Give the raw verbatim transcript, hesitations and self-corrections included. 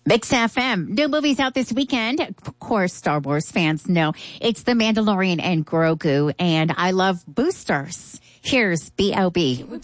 Mix F M. New movies out this weekend. Of course, Star Wars fans know it's The Mandalorian and Grogu. And I love boosters. Here's B O B.